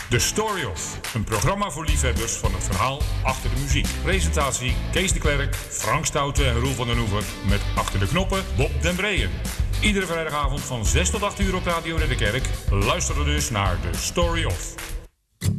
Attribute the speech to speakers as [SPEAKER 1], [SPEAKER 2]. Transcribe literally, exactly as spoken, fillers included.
[SPEAKER 1] The Story Of, een programma voor liefhebbers van het verhaal achter de muziek. Presentatie Kees de Klerk, Frank Stoute en Roel van den Oever met achter de knoppen Bob den Breyen. Iedere vrijdagavond van zes tot acht uur op Radio Ridderkerk. Luister dus naar The Story Of.